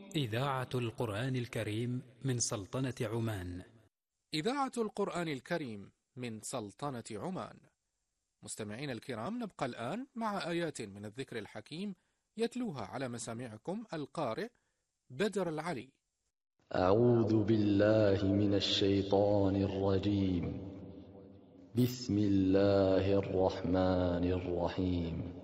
إذاعة القرآن الكريم من سلطنة عمان. إذاعة القرآن الكريم من سلطنة عمان. مستمعين الكرام، نبقى الآن مع آيات من الذكر الحكيم يتلوها على مسامعكم القارئ بدر العلي. أعوذ بالله من الشيطان الرجيم. بسم الله الرحمن الرحيم.